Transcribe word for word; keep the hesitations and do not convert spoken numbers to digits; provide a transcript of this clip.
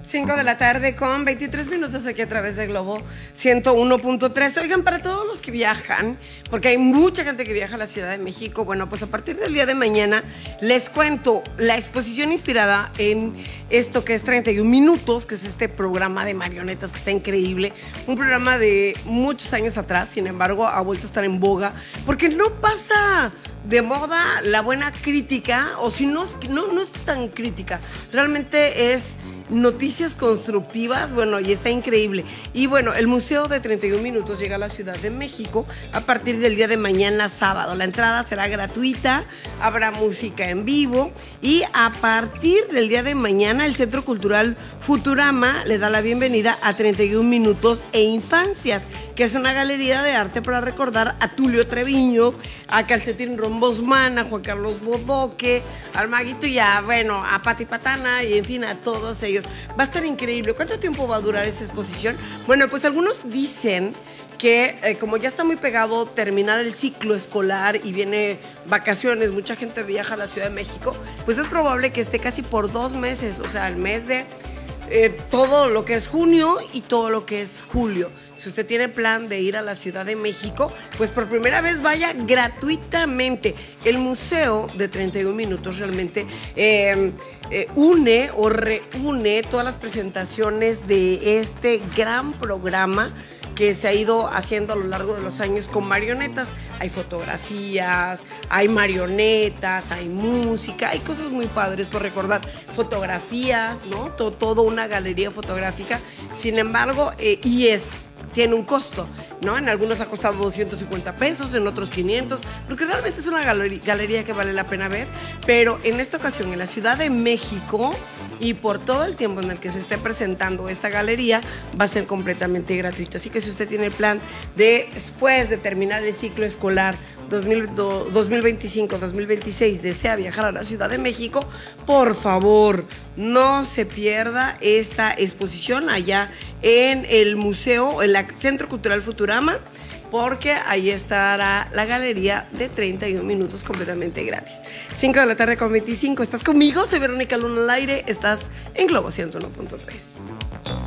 cinco de la tarde con veintitrés minutos aquí a través de Globo ciento uno punto tres. Oigan, para todos los que viajan, porque hay mucha gente que viaja a la Ciudad de México, bueno, pues a partir del día de mañana les cuento la exposición inspirada en esto que es treinta y un minutos, que es este programa de marionetas que está increíble, un programa de muchos años atrás, sin embargo ha vuelto a estar en boga, porque no pasa de moda la buena crítica, o si no, no, no es tan crítica, realmente es noticias constructivas, bueno, y está increíble. Y bueno, el Museo de treinta y un minutos llega a la Ciudad de México a partir del día de mañana sábado. La entrada será gratuita, habrá música en vivo y a partir del día de mañana el Centro Cultural Futurama le da la bienvenida a treinta y un minutos e Infancias, que es una galería de arte para recordar a Tulio Treviño, a Calcetín Rombosman, a Juan Carlos Bodoque, al Maguito y a, bueno, a Pati Patana y en fin, a todos ellos. Va a estar increíble. ¿Cuánto tiempo va a durar esa exposición? Bueno, pues algunos dicen que eh, como ya está muy pegado terminar el ciclo escolar y viene vacaciones, mucha gente viaja a la Ciudad de México, pues es probable que esté casi por dos meses, o sea, el mes de eh, todo lo que es junio y todo lo que es julio. Si usted tiene plan de ir a la Ciudad de México, pues por primera vez vaya gratuitamente. El Museo de treinta y un minutos realmente eh, eh, une o reúne todas las presentaciones de este gran programa que se ha ido haciendo a lo largo de los años con marionetas. Hay fotografías, hay marionetas, hay música, hay cosas muy padres por recordar, fotografías, ¿no? Todo, todo una galería fotográfica. Sin embargo, eh, y es... tiene un costo, ¿no? En algunos ha costado doscientos cincuenta pesos, en otros quinientos, porque realmente es una galería, galería que vale la pena ver, pero en esta ocasión en la Ciudad de México y por todo el tiempo en el que se esté presentando esta galería va a ser completamente gratuito. Así que si usted tiene el plan de, después de terminar el ciclo escolar dos mil veinticinco dos mil veintiséis, desea viajar a la Ciudad de México, por favor, no se pierda esta exposición allá en el museo, en el Centro Cultural Futurama, porque ahí estará la galería de treinta y un minutos completamente gratis. cinco de la tarde con veinticinco, ¿estás conmigo? Soy Verónica Luna al aire, estás en Globo ciento uno punto tres.